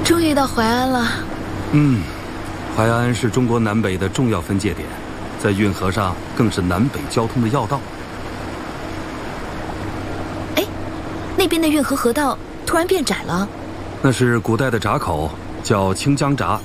终于到淮安了。 淮安是中国南北的重要分界点，在运河上更是南北交通的要道。 哎，那边的运河河道突然变窄了。 那是古代的闸口，叫清江闸。